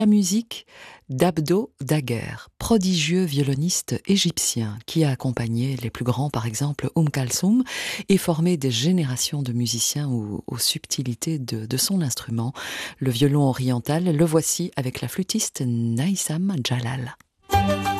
La musique d'Abdo Daguerre, prodigieux violoniste égyptien qui a accompagné les plus grands, par exemple Kalsoum, et formé des générations de musiciens aux subtilités de son instrument, le violon oriental. Le voici avec la flûtiste Naïsam Jalal.